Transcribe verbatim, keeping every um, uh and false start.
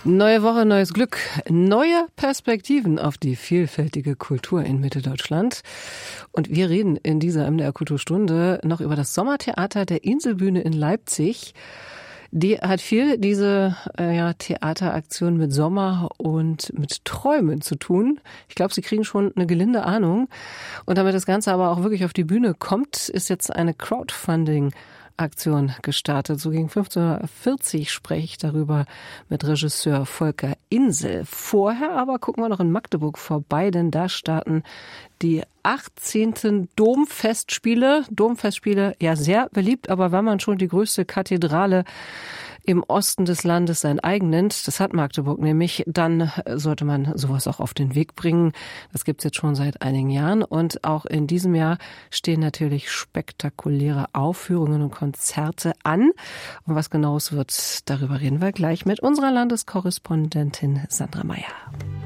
Neue Woche, neues Glück, neue Perspektiven auf die vielfältige Kultur in Mitteldeutschland. Und wir reden in dieser M D R Kulturstunde noch über das Sommertheater der Inselbühne in Leipzig. Die hat viel, diese äh, ja, Theateraktion mit Sommer und mit Träumen zu tun. Ich glaube, Sie kriegen schon eine gelinde Ahnung. Und damit das Ganze aber auch wirklich auf die Bühne kommt, ist jetzt eine Crowdfunding Aktion gestartet. So gegen fünfzehn Uhr vierzig spreche ich darüber mit Regisseur Volker Insel. Vorher aber gucken wir noch in Magdeburg vorbei, denn da starten die achtzehnten Domfestspiele. Domfestspiele, ja sehr beliebt, aber wenn man schon die größte Kathedrale im Osten des Landes sein eigen nennt, das hat Magdeburg nämlich, dann sollte man sowas auch auf den Weg bringen. Das gibt's jetzt schon seit einigen Jahren und auch in diesem Jahr stehen natürlich spektakuläre Aufführungen und Konzerte an. Und was genau es wird, darüber reden wir gleich mit unserer Landeskorrespondentin Sandra Meyer.